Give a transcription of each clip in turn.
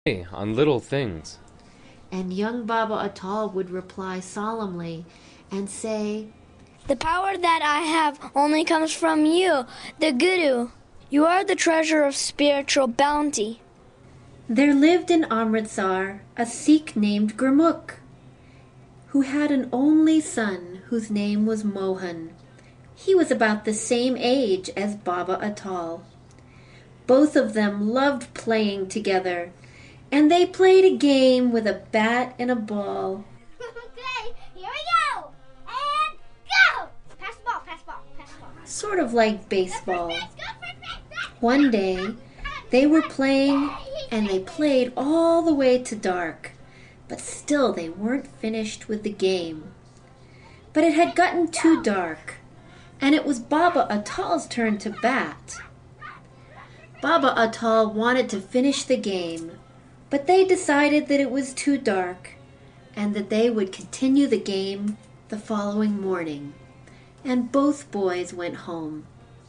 On little things. And young Baba Atal would reply solemnly and say, "The power that I have only comes from you, the Guru. You are the treasure of spiritual bounty." There lived in Amritsar a Sikh named Gurmukh, who had an only son whose name was Mohan. He was about the same age as Baba Atal. Both of them loved playing together, and they played a game with a bat and a ball. Okay, here we go! And go! Pass the ball, pass the ball, pass the ball. Sort of like baseball. Go first base. One day, they were playing, and they played all the way to dark, but still they weren't finished with the game. But it had gotten too dark, and it was Baba Atal's turn to bat. Baba Atal wanted to finish the game, but they decided that it was too dark, and that they would continue the game the following morning, and both boys went home.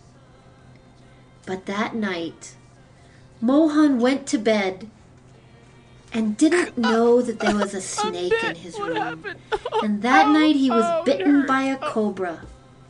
But that night, Mohan went to bed and didn't know that there was a snake in his room. And that night he was bitten by a cobra.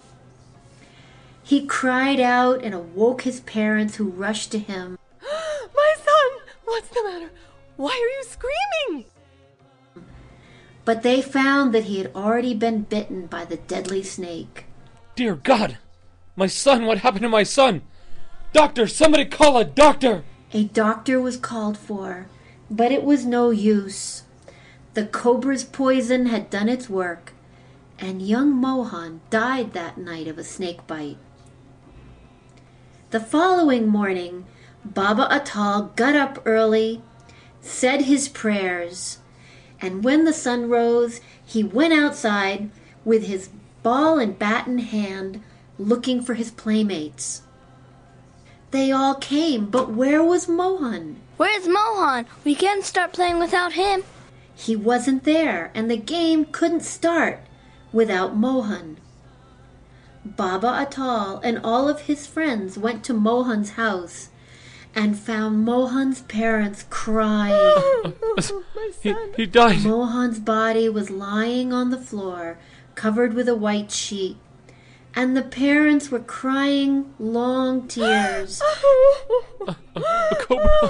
He cried out and awoke his parents, who rushed to him. My son! What's the matter? Why are you screaming? But they found that he had already been bitten by the deadly snake. Dear God! My son! What happened to my son? Doctor! Somebody call a doctor! A doctor was called for, but it was no use. The cobra's poison had done its work, and young Mohan died that night of a snake bite. The following morning, Baba Atal got up early, said his prayers, and when the sun rose, he went outside with his ball and bat in hand, looking for his playmates. They all came, but where was Mohan? "Where's Mohan? We can't start playing without him." He wasn't there, and the game couldn't start without Mohan. Baba Atal and all of his friends went to Mohan's house and found Mohan's parents crying. He died. Mohan's body was lying on the floor, covered with a white sheet, and the parents were crying long tears. A cobra.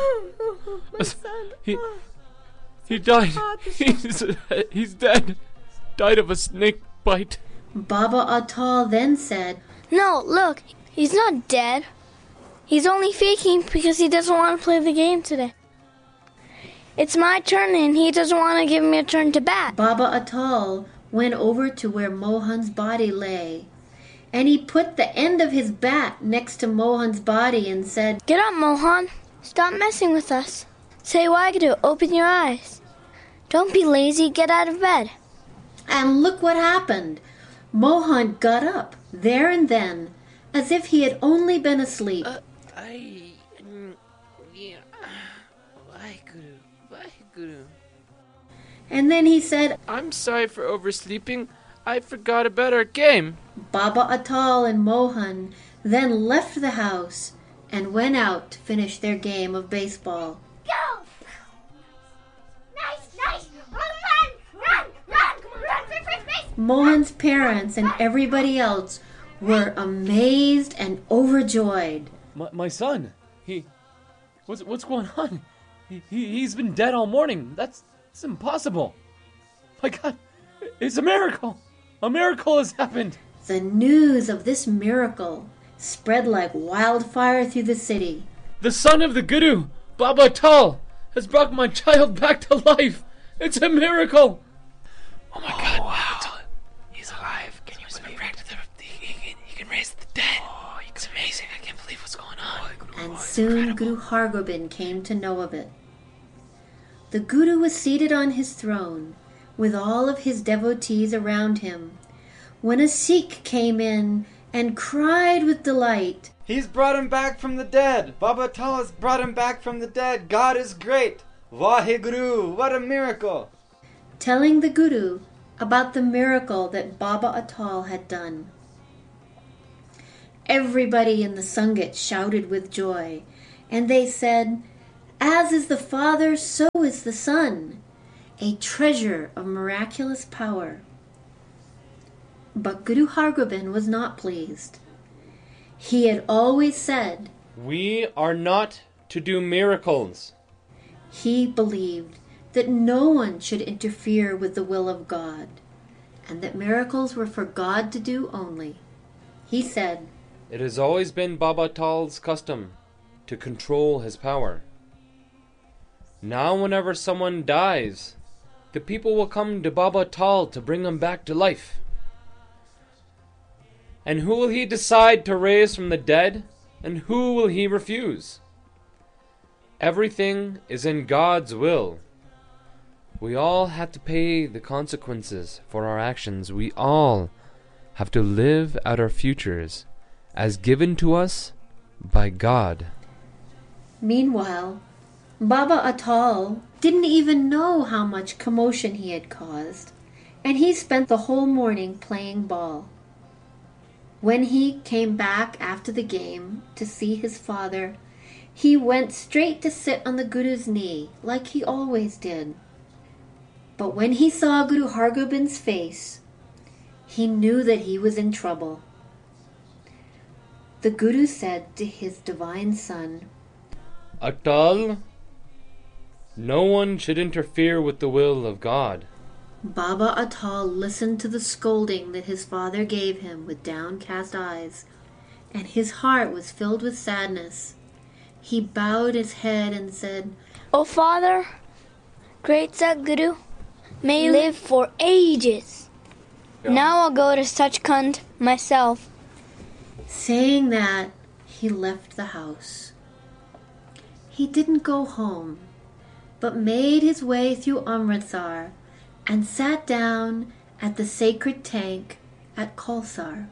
He died. He's dead. Died of a snake bite. Baba Atal then said, "No, look, he's not dead. He's only faking because he doesn't want to play the game today. It's my turn and he doesn't want to give me a turn to bat." Baba Atal went over to where Mohan's body lay, and he put the end of his bat next to Mohan's body and said, "Get up, Mohan. Stop messing with us. Say Wagadu, open your eyes. Don't be lazy, get out of bed." And look what happened. Mohan got up, there and then, as if he had only been asleep. Waheguru. And then he said, I'm sorry for oversleeping. I forgot about our game. Baba Atal and Mohan then left the house and went out to finish their game of baseball. Go! Nice! Run for first base! Mohan's parents and everybody else were amazed and overjoyed. My son. What's going on? He's been dead all morning. That's impossible. My God, it's a miracle. A miracle has happened. The news of this miracle spread like wildfire through the city. The son of the Guru, Baba Atal, has brought my child back to life. It's a miracle. Oh my God! Wow. He's alive. Can you believe it? He can raise the dead. Oh, it's amazing. I can't believe what's going on. And soon Guru Hargobind came to know of it. The Guru was seated on his throne with all of his devotees around him when a Sikh came in and cried with delight, "He's brought him back from the dead! Baba Atal has brought him back from the dead! God is great! Waheguru, what a miracle!" telling the Guru about the miracle that Baba Atal had done. Everybody in the Sangat shouted with joy, and they said, As is the Father, so is the Son, a treasure of miraculous power. But Guru Hargobind was not pleased. He had always said, "We are not to do miracles." He believed that no one should interfere with the will of God, and that miracles were for God to do only. He said, "It has always been Baba Atal's custom to control his power. Now whenever someone dies, the people will come to Baba Atal to bring him back to life. And who will he decide to raise from the dead, and who will he refuse? Everything is in God's will. We all have to pay the consequences for our actions. We all have to live out our futures as given to us by God." Meanwhile, Baba Atal didn't even know how much commotion he had caused, and he spent the whole morning playing ball. When he came back after the game to see his father, he went straight to sit on the Guru's knee, like he always did. But when he saw Guru Hargobind's face, he knew that he was in trouble. The Guru said to his divine son, "Atal, no one should interfere with the will of God." Baba Atal listened to the scolding that his father gave him with downcast eyes, and his heart was filled with sadness. He bowed his head and said, Oh, Father, great Sadguru, may you live for ages. Now I'll go to Sachkhand myself. Saying that, he left the house. He didn't go home, but made his way through Amritsar and sat down at the sacred tank at Khalsar.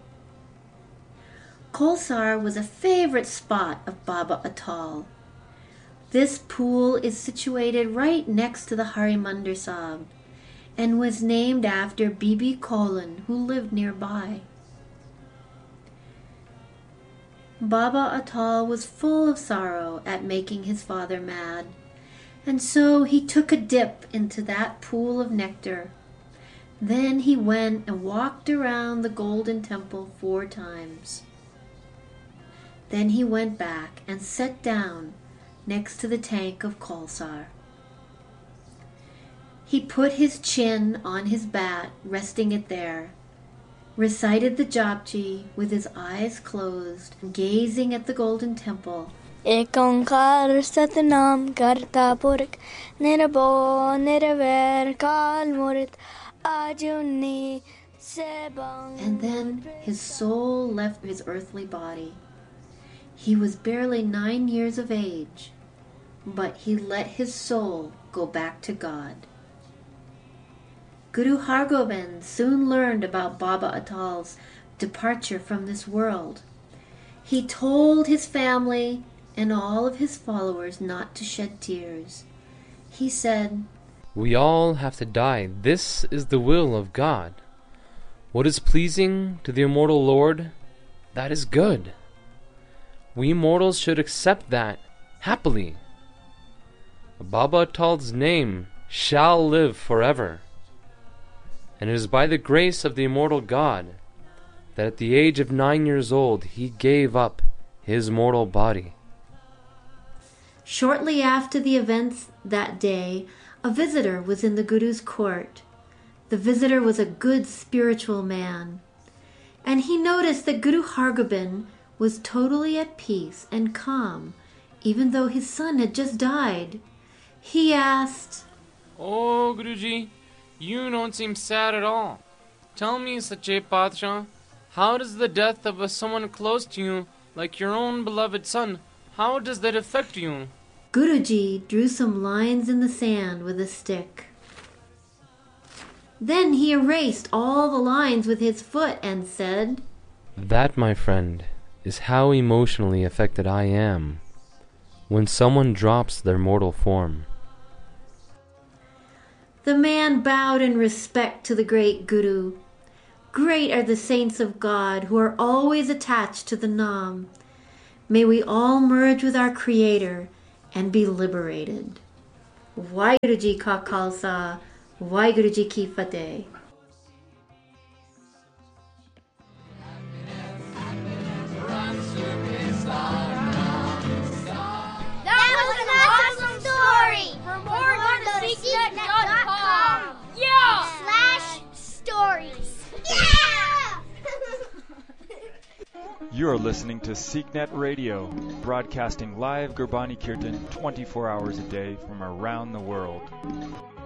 Khalsar was a favorite spot of Baba Atal. This pool is situated right next to the Harimandir Sahib and was named after Bibi Kaulan, who lived nearby. Baba Atal was full of sorrow at making his father mad, and so he took a dip into that pool of nectar. Then he went and walked around the golden temple 4 times. Then he went back and sat down next to the tank of Khalsar. He put his chin on his bat, resting it there, recited the Japji with his eyes closed, gazing at the golden temple. Ek onkar satnam karta purak nirabho nirvair kal murit ajuni sebang. And then his soul left his earthly body. He was barely 9 years of age, but he let his soul go back to God. Guru Hargobind soon learned about Baba Atal's departure from this world. He told his family and all of his followers not to shed tears. He said, "We all have to die. This is the will of God. What is pleasing to the immortal Lord, that is good. We mortals should accept that happily. Baba Atal's name shall live forever. And it is by the grace of the immortal God that at the age of 9 years old he gave up his mortal body." Shortly after the events that day, a visitor was in the Guru's court. The visitor was a good spiritual man, and he noticed that Guru Hargobind was totally at peace and calm, even though his son had just died. He asked, "Oh, Guruji, you don't seem sad at all. Tell me, Sache Padshah, how does the death of someone close to you, like your own beloved son, how does that affect you?" Guruji drew some lines in the sand with a stick. Then he erased all the lines with his foot and said, "That, my friend, is how emotionally affected I am when someone drops their mortal form." The man bowed in respect to the great Guru. Great are the saints of God who are always attached to the Nam. May we all merge with our Creator and be liberated. Waheguru Ji Ka Khalsa, Waheguru Ji Ki Fateh. That was an awesome story! For more, go to SeekNet.com. /stories. Yeah! You are listening to SeekNet Radio, broadcasting live Gurbani Kirtan 24 hours a day from around the world.